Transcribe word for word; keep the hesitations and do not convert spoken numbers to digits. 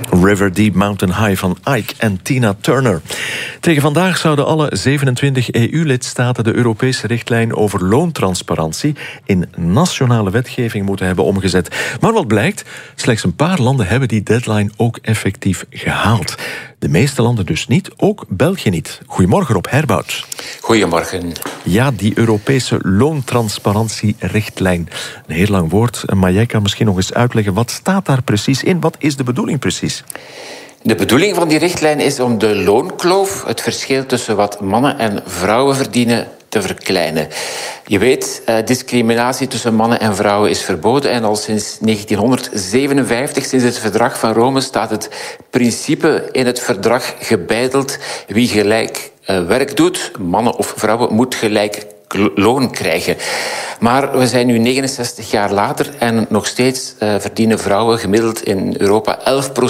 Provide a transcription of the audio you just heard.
River Deep Mountain High van Ike en Tina Turner. Tegen vandaag zouden alle zevenentwintig E U-lidstaten de Europese richtlijn over loontransparantie in nationale wetgeving moeten hebben omgezet. Maar wat blijkt, slechts een paar landen hebben die deadline ook effectief gehaald. De meeste landen dus niet, ook België niet. Goedemorgen Rob Herbout. Goedemorgen. Ja, die Europese loontransparantierichtlijn. Een heel lang woord, maar jij kan misschien nog eens uitleggen, wat staat daar precies in? Wat is de bedoeling precies? De bedoeling van die richtlijn is om de loonkloof, het verschil tussen wat mannen en vrouwen verdienen, te verkleinen. Je weet, eh, discriminatie tussen mannen en vrouwen is verboden en al sinds negentienhonderdzevenenvijftig, sinds het verdrag van Rome, staat het principe in het verdrag gebeiteld: wie gelijk eh, werk doet, mannen of vrouwen, moet gelijk loon krijgen. Maar we zijn nu negenenzestig jaar later en nog steeds uh, verdienen vrouwen gemiddeld in Europa elf procent